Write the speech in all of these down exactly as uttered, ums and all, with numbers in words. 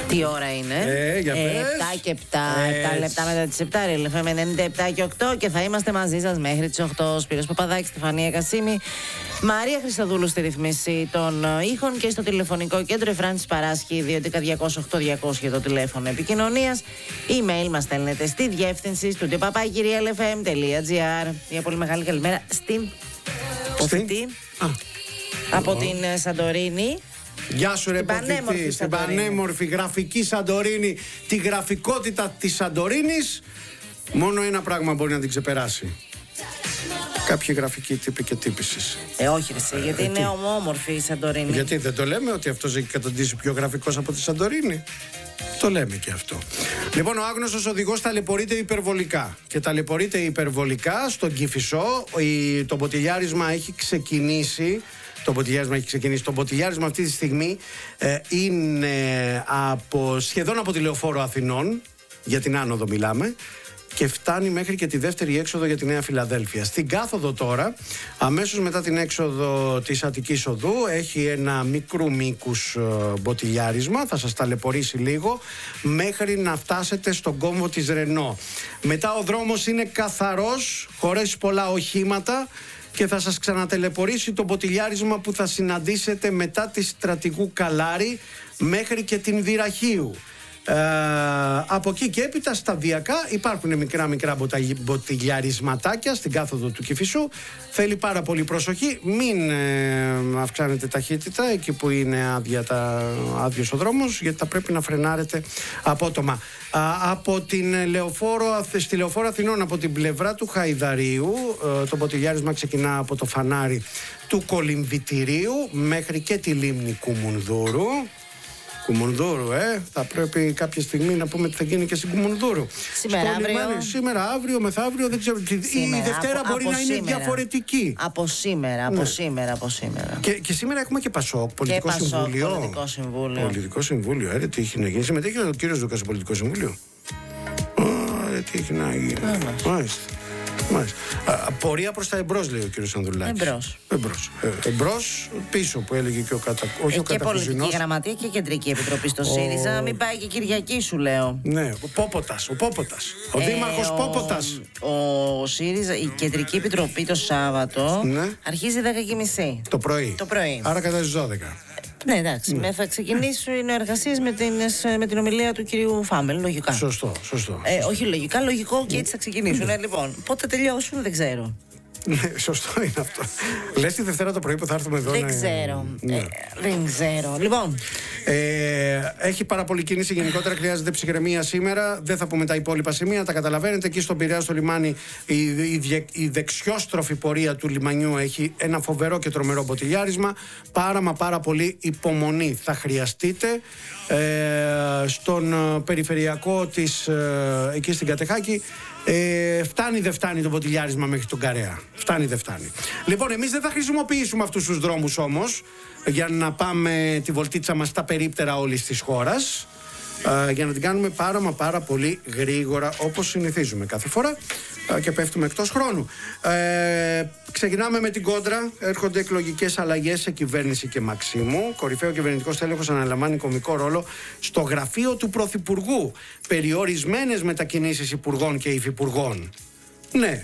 Τι ώρα είναι? Ε, για πες. επτά και επτά. επτά λεπτά μετά τις επτά. Ρελ εφ εμ ενενήντα επτά και οκτώ. Και θα είμαστε μαζί σας μέχρι τις οκτώ. Σπύρος Παπαδάκης, Στεφανία Κασίμη, Μαρία Χριστοδούλου στη ρυθμίση των ήχων και στο τηλεφωνικό κέντρο Εφράνσης Παράσχη δύο έντεκα διακόσια οκτώ διακόσια το τηλέφωνο επικοινωνίας. Email μας στέλνετε στη διεύθυνση στούντιο παπάκι ρελ εφ εμ τελεία τζι άρ. Μια πολύ μεγάλη καλημέρα στην Ποφητή από oh. την Σαντορίνη. Γεια σου ρε Ποφητή, στην πανέμορφη γραφική Σαντορίνη, τη γραφικότητα της Σαντορίνης. Μόνο ένα πράγμα μπορεί να την ξεπεράσει. Κάποιοι γραφικοί τύποι και τύπησης. Ε, όχι ρε εσύ, γιατί ε, είναι ομόμορφη η Σαντορίνη. Γιατί δεν το λέμε ότι αυτός έχει καταντήσει πιο γραφικός από τη Σαντορίνη? Το λέμε και αυτό. Λοιπόν, ο άγνωστος οδηγός ταλαιπωρείται υπερβολικά. Και ταλαιπωρείται υπερβολικά στον Κηφισό. Το μποτιλιάρισμα έχει ξεκινήσει. Το μποτιλιάρισμα έχει ξεκινήσει. Το μποτιλιάρισμα αυτή τη στιγμή ε, είναι από, σχεδόν από τη Λεωφόρο Αθηνών. Για την άνοδο μιλάμε. Και φτάνει μέχρι και τη δεύτερη έξοδο για τη Νέα Φιλαδέλφεια. Στην κάθοδο τώρα, αμέσως μετά την έξοδο της Αττικής Οδού, έχει ένα μικρού μήκους ε, μποτιλιάρισμα, θα σας ταλαιπωρήσει λίγο, μέχρι να φτάσετε στον κόμβο της Ρενό. Μετά ο δρόμος είναι καθαρός, χωρίς πολλά οχήματα, και θα σας ξανατελεπορήσει το μποτιλιάρισμα που θα συναντήσετε μετά τη Στρατηγού Καλάρη μέχρι και την Βυραχίου. Ε, από εκεί και έπειτα σταδιακά υπάρχουν μικρά μικρά μποτιλιαρισματάκια στην κάθοδο του Κηφισού. Θέλει πάρα πολύ προσοχή, μην ε, αυξάνετε ταχύτητα εκεί που είναι άδεια τα, άδειος ο δρόμος, γιατί θα πρέπει να φρενάρετε απότομα. Α, από την Λεωφόρο, στη Λεωφόρο Αθηνών, από την πλευρά του Χαϊδαρίου, ε, το μποτιλιάρισμα ξεκινά από το φανάρι του Κολυμβητηρίου μέχρι και τη λίμνη Κουμουνδούρου. Κουμουνδούρου, ε. Θα πρέπει κάποια στιγμή να πούμε τι θα γίνει και στην Κουμουνδούρου. Σήμερα, αύριο. Λιμάνι, σήμερα, αύριο, μεθαύριο, δεν ξέρω. Σήμερα, η Δευτέρα από, μπορεί από να σήμερα. είναι διαφορετική. Από σήμερα, από ναι. σήμερα, από σήμερα. Και, και σήμερα έχουμε και Πασόκ, πολιτικό και Πασόκ, συμβούλιο. Πολιτικό συμβούλιο. Πολιτικό συμβούλιο, ε, τι έχει να γίνει. Συμμετέχει ο κύριος Δούκας στο πολιτικό συμβούλιο. Ε, τι έχει να γίνει. Μάλιστα. Μάλιστα. Α, πορεία προς τα εμπρός, λέει ο κύριος Ανδρουλάκης. Εμπρός. Εμπρός. Ε, εμπρός πίσω που έλεγε και ο κατα... όχι ε, ο και πολιτική γραμματεία και κεντρική επιτροπή στο ο... ΣΥΡΙΖΑ. Μην πάει και Κυριακή, σου λέω. Ναι, ο Πόποτας. Ο, Πόποτας. ο ε, δήμαρχος ο... Πόποτας. Ο... ο ΣΥΡΙΖΑ, η κεντρική επιτροπή το Σάββατο ναι. αρχίζει δέκα και μισή. Το πρωί. Το πρωί. Άρα κατά τις δώδεκα. Ναι, εντάξει. Ναι. Θα ξεκινήσουν οι εργασίες με την, με την ομιλία του κυρίου Φάμελ, λογικά. Σωστό, σωστό. Ε, όχι λογικά, λογικό και έτσι θα ξεκινήσουν. Ε, λοιπόν, πότε τελειώσουν, δεν ξέρω. Ναι, σωστό είναι αυτό. Λες τη Δευτέρα το πρωί που θα έρθουμε εδώ. Δεν να... ξέρω. Ναι. Ε, δεν ξέρω. Λοιπόν. Ε, έχει πάρα πολύ κίνηση γενικότερα. Χρειάζεται ψυχραιμία σήμερα. Δεν θα πούμε τα υπόλοιπα σημεία. Τα καταλαβαίνετε. Εκεί στον Πειραιά, στο λιμάνι, η, η, η δεξιόστροφη πορεία του λιμανιού έχει ένα φοβερό και τρομερό μποτιλιάρισμα. Πάρα μα πάρα πολύ υπομονή θα χρειαστείτε. Ε, στον περιφερειακό της, ε, εκεί στην Κατεχάκη, ε, φτάνει δεν φτάνει το μποτιλιάρισμα μέχρι τον Καρέα. Φτάνει δεν φτάνει. Λοιπόν, εμείς δεν θα χρησιμοποιήσουμε αυτούς τους δρόμους όμως για να πάμε τη βολτίτσα μας στα περίπτερα όλης της χώρας, ε, για να την κάνουμε πάρα μα πάρα πολύ γρήγορα, όπως συνηθίζουμε κάθε φορά, ε, και πέφτουμε εκτός χρόνου. Ε, ξεκινάμε με την κόντρα. Έρχονται εκλογικές αλλαγές σε κυβέρνηση και Μαξίμου. Κορυφαίο κυβερνητικός τέλεχος αναλαμβάνει κομβικό ρόλο στο γραφείο του Πρωθυπουργού. Περιορισμένες μετακινήσεις υπουργών και υφυπουργών. Ναι.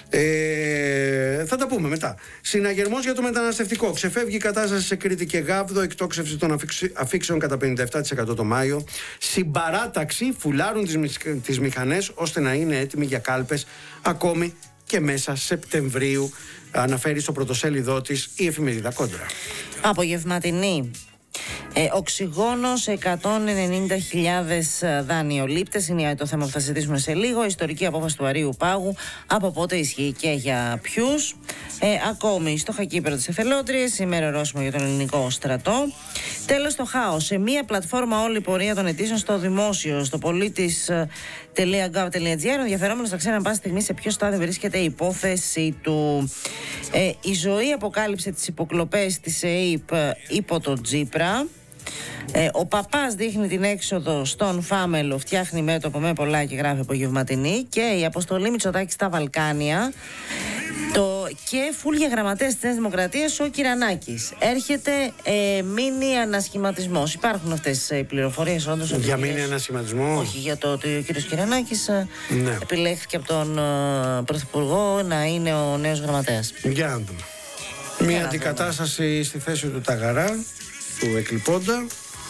Ε, θα τα πούμε μετά. Συναγερμός για το μεταναστευτικό. Ξεφεύγει η κατάσταση σε Κρήτη και Γάβδο. Εκτόξευση των αφήξεων κατά πενήντα επτά τοις εκατό το Μάιο. Συμπαράταξη, φουλάρουν τις, τις μηχανές ώστε να είναι έτοιμοι για κάλπες ακόμη και μέσα Σεπτεμβρίου, αναφέρει στο πρωτοσέλιδό της η εφημερίδα Κόντρα. Απογευματινή. Ε, οξυγόνος, εκατόν ενενήντα χιλιάδες δανειολήπτες είναι το θέμα που θα συζητήσουμε σε λίγο. Ιστορική απόφαση του Αρείου Πάγου. Από πότε ισχύει και για ποιους. Ε, ακόμη στο χακίπερο της εθελόντριας. Σήμερα ορόσημο για τον ελληνικό στρατό. Τέλος, το χάος. Σε μία πλατφόρμα όλη η πορεία των αιτήσεων στο δημόσιο, στο πολίτης τελεία γκοβ τελεία τζι άρ. Ο ενδιαφερόμενος θα ξέρει αν πάση στιγμή σε ποιο στάδιο βρίσκεται η υπόθεση του. Ε, η ζωή αποκάλυψε τις υποκλοπές της ΕΕΠ υπό τον Τζίπρα. Ε, ο παπάς δείχνει την έξοδο στον Φάμελο, φτιάχνει μέτωπο με πολλά και γράφει απογευματινή. Και η αποστολή Μητσοτάκη στα Βαλκάνια. Το και φούλια γραμματέας της Νέας Δημοκρατίας ο Κυρανάκης. Έρχεται ε, μίνι ανασχηματισμός. Υπάρχουν αυτές οι πληροφορίες όντως. Για μίνι ανασχηματισμό. Όχι, για το ότι ο κύριος Κυρανάκης ναι. επιλέχθηκε από τον ε, Πρωθυπουργό να είναι ο νέος γραμματέας. Για να δούμε. Μια αντικατάσταση στη θέση του Ταγαρά, του εκλειπώντα,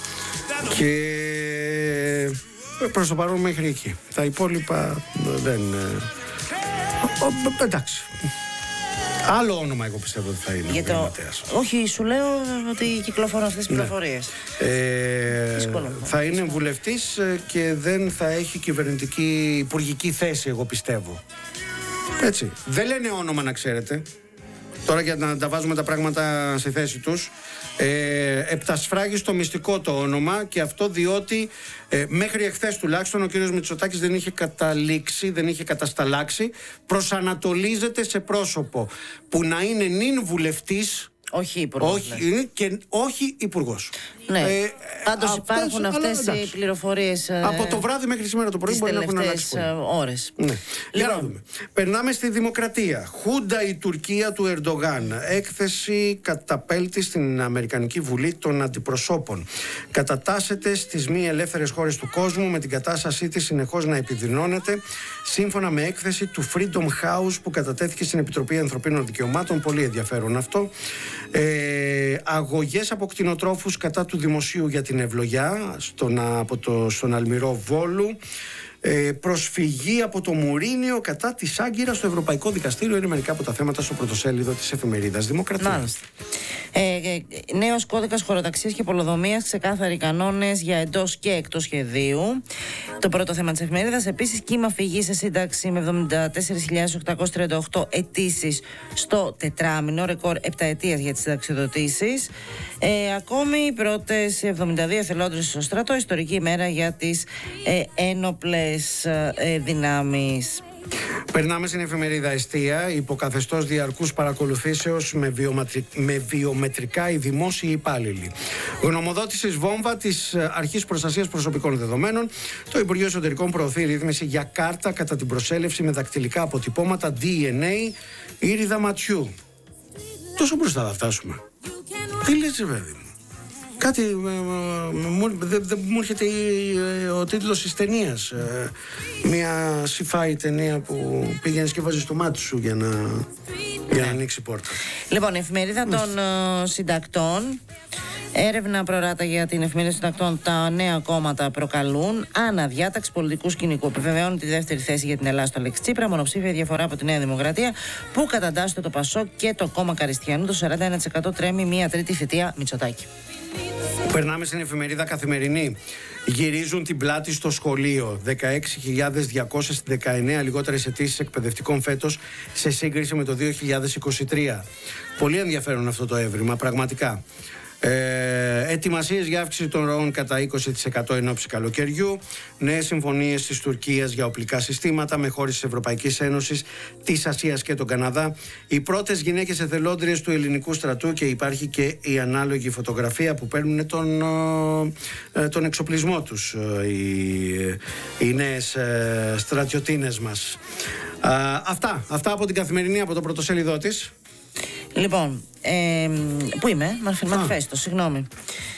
και προς το παρόν μέχρι εκεί. Τα υπόλοιπα δεν... Εντάξει. Άλλο όνομα εγώ πιστεύω ότι θα είναι για ο γραμματέας. Όχι, σου λέω ότι κυκλοφορούν αυτές τις πληροφορίες. Ναι. Ε, θα είναι βουλευτής και δεν θα έχει κυβερνητική υπουργική θέση, εγώ πιστεύω. Έτσι. Δεν λένε όνομα, να ξέρετε. Τώρα, για να τα βάζουμε τα πράγματα στη θέση τους, ε, επτασφράγει στο μυστικό το όνομα, και αυτό διότι ε, μέχρι εχθές τουλάχιστον ο κύριος Μητσοτάκης δεν είχε καταλήξει, δεν είχε κατασταλάξει, προσανατολίζεται σε πρόσωπο που να είναι νυν βουλευτής, όχι υπουργός, όχι, και όχι υπουργός. Ναι. Ε, Πάντως υπάρχουν αυτές οι πληροφορίες. Ε, από το βράδυ μέχρι σήμερα το πρωί μπορεί να έχουν αλλάξει ώρες. Ναι. Λοιπόν. Για να δούμε. Περνάμε στη Δημοκρατία. Χούντα η Τουρκία του Ερντογάν. Έκθεση καταπέλτη στην Αμερικανική Βουλή των Αντιπροσώπων. Κατατάσσεται στις μη ελεύθερες χώρες του κόσμου, με την κατάστασή της συνεχώς να επιδεινώνεται, σύμφωνα με έκθεση του Freedom House που κατατέθηκε στην Επιτροπή Ανθρωπίνων Δικαιωμάτων. Πολύ ενδιαφέρον αυτό. Ε, αγωγές από κτηνοτρόφους κατά του δημοσίου για την ευλογιά στον, από το, στον Αλμυρό Βόλου. Ε, προσφυγή από το Μουρίνιο κατά της Άγκυρας στο Ευρωπαϊκό Δικαστήριο. Είναι μερικά από τα θέματα στο πρωτοσέλιδο της εφημερίδας Δημοκρατία. Μάλιστα. Ε, ε, νέος κώδικας χωροταξίας και πολεοδομίας, ξεκάθαροι κανόνες για εντός και εκτός σχεδίου. Το πρώτο θέμα της εφημερίδας. Επίσης, κύμα φυγή σε σύνταξη με εβδομήντα τέσσερις χιλιάδες οκτακόσιες τριάντα οκτώ αιτήσεις στο τετράμινο, ρεκόρ επταετίας για τις συνταξιοδοτήσεις. Ε, ακόμη, οι πρώτες εβδομήντα δύο εθελόντες στο στρατό, ιστορική ημέρα για τις ε, ένοπλες ε, δυνάμεις. Περνάμε στην εφημερίδα Εστία. Υποκαθεστώς διαρκούς παρακολουθήσεως με, βιομετρι... με βιομετρικά οι δημόσιοι υπάλληλοι. Γνωμοδότησης βόμβα της Αρχής Προστασίας Προσωπικών Δεδομένων. Το Υπουργείο Εσωτερικών προωθεί ρύθμιση για κάρτα κατά την προσέλευση με δακτυλικά αποτυπώματα ντι εν έι ήριδα ματιού. Τόσο μπροστά θα φτάσουμε. Τι λες, βέβαια. Κάτι, δεν δε, μου έρχεται ο τίτλος της ταινίας. Ε, μια sci-fi ταινία που πήγαινες και βάζεις το μάτι σου για να, για να ανοίξει η πόρτα. Λοιπόν, η εφημερίδα των uh, συντακτών. Έρευνα προράτα για την εφημερίδα συντακτών. Τα νέα κόμματα προκαλούν αναδιάταξη πολιτικού σκηνικού. Επιβεβαιώνει τη δεύτερη θέση για την Ελλάδα στο Αλέξη Τσίπρα. Μονοψήφια διαφορά από τη Νέα Δημοκρατία, που καταντάσσεται το Πασόκ και το κόμμα Καριστιανού. Το σαράντα ένα τοις εκατό τρέμει μία τρίτη θητεία Μητσοτάκη. Περνάμε στην εφημερίδα Καθημερινή. Γυρίζουν την πλάτη στο σχολείο. δεκαέξι χιλιάδες διακόσιες δεκαεννέα λιγότερες αιτήσεις εκπαιδευτικών φέτος σε σύγκριση με το δύο χιλιάδες είκοσι τρία. Πολύ ενδιαφέρον αυτό το έβριμα, πραγματικά. Ε, ετοιμασίες για αύξηση των ροών κατά είκοσι τοις εκατό εν ώψη καλοκαιριού. Νέες συμφωνίες της Τουρκίας για οπλικά συστήματα με χώρες της Ευρωπαϊκής Ένωσης, της Ασίας και τον Καναδά. Οι πρώτες γυναίκες εθελόντριες του ελληνικού στρατού, και υπάρχει και η ανάλογη φωτογραφία που παίρνουν τον, τον εξοπλισμό τους οι, οι νέες στρατιωτίνες μας. Α, αυτά, αυτά από την Καθημερινή, από το πρωτοσέλιδό της. Λοιπόν, ε, πού είμαι, Μανιφέστο, συγγνώμη.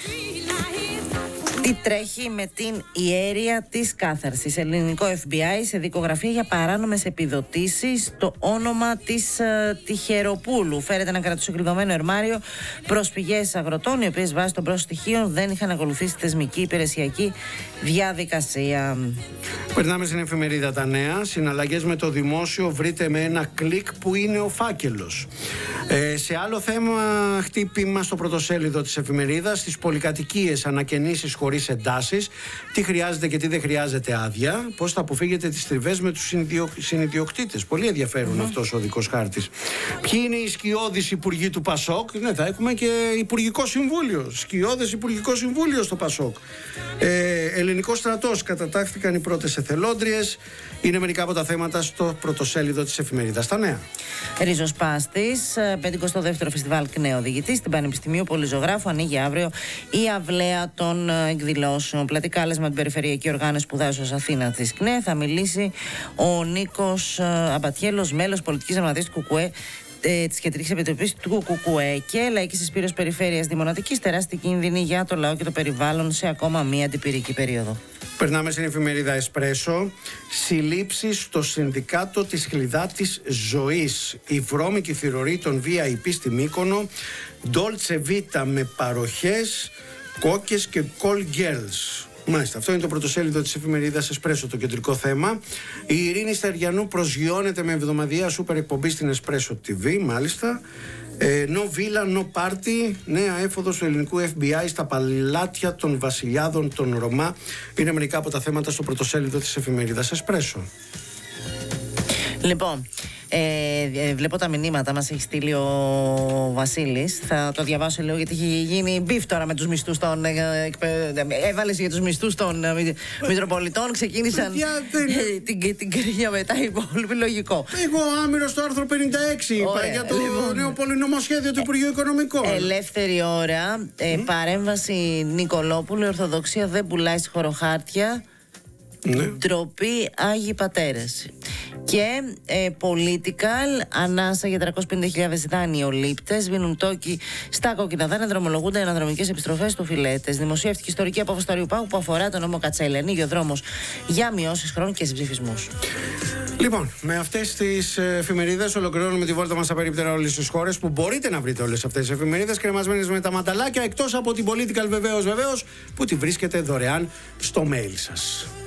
Τι τρέχει με την ιέρια της κάθαρσης. Ελληνικό εφ μπι άι σε δικογραφία για παράνομες επιδοτήσεις στο όνομα της ε, Τυχεροπούλου. Φέρεται ένα κρατοσυγκριδωμένο ερμάριο προς πηγές αγροτών, οι οποίες βάσει των πρώτων στοιχείων δεν είχαν ακολουθήσει θεσμική υπηρεσιακή διαδικασία. Περνάμε στην εφημερίδα Τα Νέα. Συναλλαγές με το δημόσιο, βρείτε με ένα κλικ που είναι ο φάκελος. Ε, σε άλλο θέμα, χτύπημα στο πρωτοσέλιδο της εφημερίδας, στις πολυκατοικίες, ανακαινήσεις χωρίς εντάσεις, τι χρειάζεται και τι δεν χρειάζεται άδεια, πώς θα αποφύγετε τις τριβές με τους συνειδιο... συνιδιοκτήτες. Πολύ ενδιαφέρον mm-hmm. αυτός ο οδικός χάρτης. Ποιοι είναι οι σκιώδεις υπουργοί του Πασόκ? Ναι, θα έχουμε και υπουργικό συμβούλιο. Σκιώδες υπουργικό συμβούλιο στο Πασόκ. Ε, ελληνικός στρατός, κατατάχθηκαν οι πρώτες εθελόντριες. Είναι μερικά από τα θέματα στο πρωτοσέλιδο της εφημερίδας Τα Νέα. Ριζοσπάστης, πενηκοστό δεύτερο φεστιβάλ ΚΝΕ οδηγητής στην Πανεπιστημίου Πολυζωγράφου. Ανοίγει αύριο η αυλαία των εκδηλώσεων. Πλατή κάλεσμα την Περιφερειακή Οργάνωση Σπουδάσεως Αθήνα της ΚΝΕ. Θα μιλήσει ο Νίκος Αμπατιέλος, μέλος πολιτικής γραμματείας του ΚΚΕ ε, της Κεντρικής Επιτροπής του ΚΚΕ και Λαϊκής Συσπήρωσης Περιφέρειας Δημονατικής, τεράστιοι κίνδυνοι για το λαό και το περιβάλλον σε ακόμα μία αντιπυρική περίοδο. Περνάμε στην εφημερίδα Εσπρέσο. Συλλήψεις στο Συνδικάτο της Χλιδάτης Ζωής. Η βρώμικη θηρορή των βι άι πι στη Μύκονο. Dolce Vita με παροχές, κόκκες και call girls. Μάλιστα, αυτό είναι το πρωτοσέλιδο της εφημερίδας Εσπρέσο, το κεντρικό θέμα. Η Ειρήνη Στεριανού προσγειώνεται με εβδομαδιαία σούπερ εκπομπή στην Εσπρέσο τι βι, μάλιστα. Ε, no villa, no party. Νέα έφοδος του ελληνικού εφ μπι άι στα παλάτια των βασιλιάδων των Ρωμά. Είναι μερικά από τα θέματα στο πρωτοσέλιδο της εφημερίδας Εσπρέσο. Λοιπόν, ε, βλέπω τα μηνύματα, μας έχει στείλει ο Βασίλης. Θα το διαβάσω λίγο γιατί έχει γίνει μπιφ τώρα με τους μισθούς των. Ε, έβαλες για τους μισθούς των ε, Μητροπολιτών. Ξεκίνησαν ε, την, την κρίνια μετά οι υπόλοιποι. Λογικό. Εγώ άμυρο στο άρθρο πενήντα έξι είπα για το λοιπόν, νέο πολυνομοσχέδιο του Υπουργείου Οικονομικών. Ελεύθερη ώρα. Ε, mm. Παρέμβαση Νικολόπουλου. Η Ορθοδοξία δεν πουλάει χωροχάρτια. Ναι. Ντροπή Άγιοι Πατέρες. Και ε, Political, ανάσα για τριακόσιες πενήντα χιλιάδες δανειολήπτες. Σβήνουν τόκοι στα κόκκινα δάνεια, δρομολογούνται αναδρομικές επιστροφές του Φιλέτες. Δημοσιεύτηκε ιστορική απόφαση του Αριού Πάγου που αφορά τον νόμο Κατσέλη. Ανοίγει ο δρόμος για μειώσεις χρόνου και συμψηφισμούς. Λοιπόν, με αυτές τις εφημερίδες ολοκληρώνουμε τη βόλτα μας στα περίπτερα όλες τις χώρες που μπορείτε να βρείτε όλες αυτές τις εφημερίδες κρεμασμένες με τα μανταλάκια, εκτός από την Political βεβαίως, βεβαίως, που τη βρίσκετε δωρεάν στο mail σας.